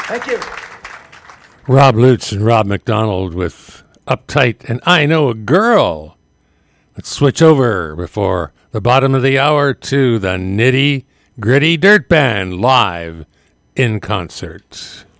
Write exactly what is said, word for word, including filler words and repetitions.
Thank you. Rob Lutz and Rob McDonald with Uptight and I Know a Girl. Let's switch over before the bottom of the hour to the Nitty Gritty Dirt Band live in concert.